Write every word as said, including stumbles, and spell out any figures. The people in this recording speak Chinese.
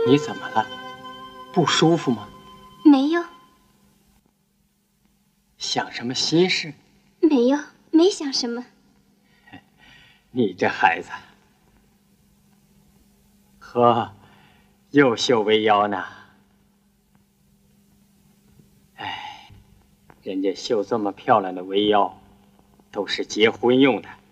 你怎么了？不舒服吗？ 没有。 想什么心事？ 没有，没想什么。 你这孩子，呵，又绣围腰呢。哎，人家绣这么漂亮的围腰，都是结婚用的。